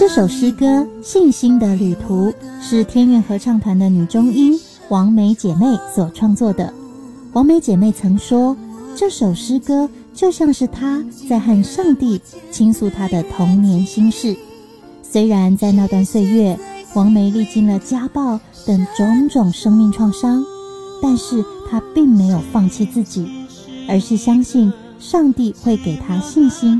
这首诗歌《信心的旅途》是天韵合唱团的女中音王梅姐妹所创作的。王梅姐妹曾说，这首诗歌就像是她在和上帝倾诉她的童年心事。虽然在那段岁月，王梅历经了家暴等种种生命创伤，但是她并没有放弃自己，而是相信上帝会给她信心